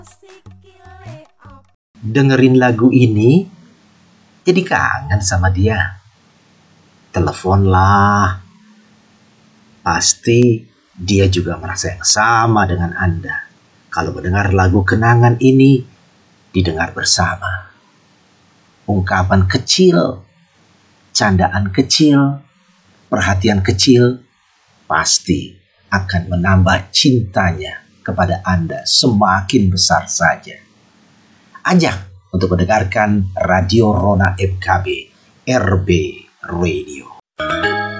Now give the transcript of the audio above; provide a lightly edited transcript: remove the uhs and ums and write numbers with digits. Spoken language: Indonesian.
Dengerin lagu ini, jadi kangen sama dia. Teleponlah. Pasti dia juga merasa yang sama dengan Anda. Kalau mendengar lagu kenangan ini, didengar bersama. Ungkapan kecil, candaan kecil, perhatian kecil, pasti akan menambah cintanya kepada Anda semakin besar saja. Ajak untuk mendengarkan Radio Rona FKB RB Radio.